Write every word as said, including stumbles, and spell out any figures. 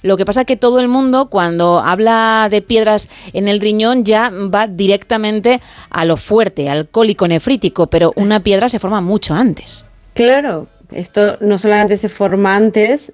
Lo que pasa es que todo el mundo, cuando habla de piedras en el riñón, ya va directamente a lo fuerte, al cólico nefrítico, pero una piedra se forma mucho antes. Claro, esto no solamente se forma antes,